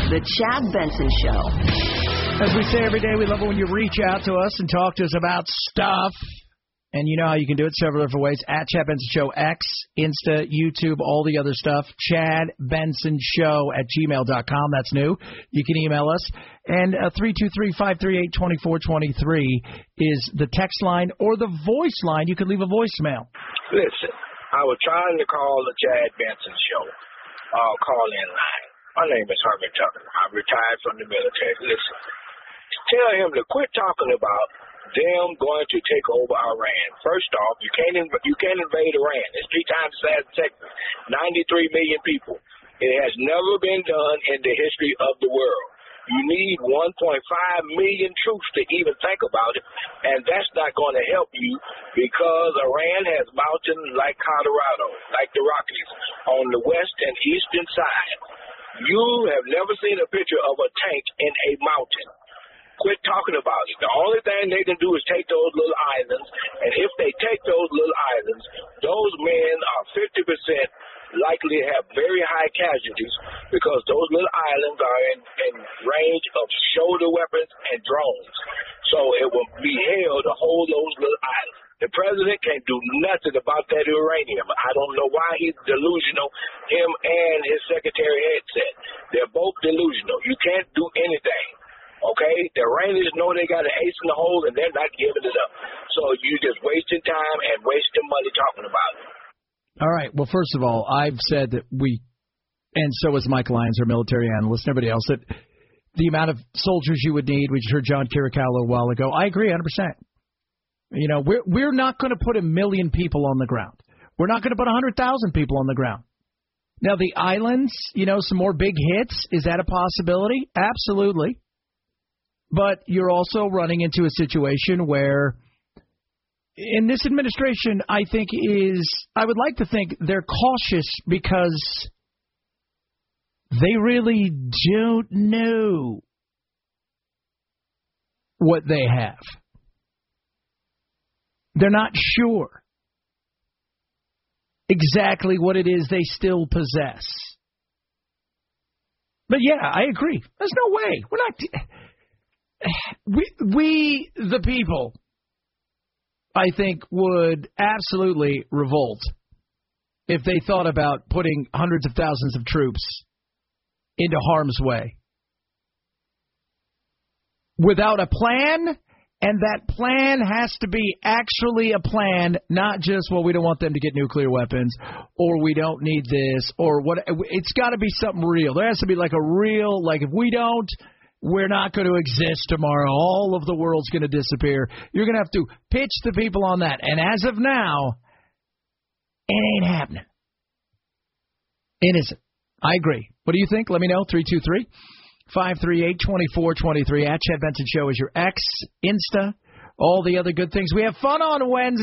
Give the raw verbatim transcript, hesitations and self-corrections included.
The Chad Benson Show. As we say every day, we love it when you reach out to us and talk to us about stuff. And you know how you can do it several different ways. At Chad Benson Show, X, Insta, YouTube, all the other stuff. Chad Benson Show at gmail dot com. That's new. You can email us. And uh, three two three, five three eight, two four two three is the text line or the voice line. You can leave a voicemail. Listen, I was trying to call the Chad Benson Show uh, call-in line. My name is Herman Tucker. I'm retired from the military. Listen, tell him to quit talking about them going to take over Iran. First off, you can't inv- you can't invade Iran. It's three times the size of Texas. ninety-three million people. It has never been done in the history of the world. You need one point five million troops to even think about it, and that's not going to help you because Iran has mountains like Colorado, like the Rockies, on the west and eastern side. You have never seen a picture of a tank in a mountain. Quit talking about it. The only thing they can do is take those little islands, and if they take those little islands, those men are fifty percent likely to have very high casualties because those little islands are in, in range of shoulder weapons and drones. So it will be hell to hold those little islands. The president can't do nothing about that uranium. I don't know why he's delusional, him and his secretary Hegseth. They're both delusional. You can't do anything. Okay? The Iranians know they got an ace in the hole, and they're not giving it up. So you're just wasting time and wasting money talking about it. All right. Well, first of all, I've said that we, and so is Mike Lyons, our military analyst, and everybody else, that the amount of soldiers you would need, we just heard John Kiricalo a while ago. I agree one hundred percent. You know, we're, we're not going to put a million people on the ground. We're not going to put one hundred thousand people on the ground. Now, the islands, you know, some more big hits, is that a possibility? Absolutely. But you're also running into a situation where, in this administration, I think is, I would like to think they're cautious because they really don't know what they have. They're not sure exactly what it is they still possess. But yeah, I agree. There's no way. We're not. We, we the people, I think, would absolutely revolt if they thought about putting hundreds of thousands of troops into harm's way without a plan, and that plan has to be actually a plan, not just, well, we don't want them to get nuclear weapons, or we don't need this, or what. It's got to be something real. There has to be like a real, like if we don't, we're not going to exist tomorrow. All of the world's going to disappear. You're going to have to pitch the people on that. And as of now, it ain't happening. It isn't. I agree. What do you think? Let me know. three two three, five three eight, two four two three. At Chad Benson Show is your X, Insta, all the other good things. We have fun on Wednesday.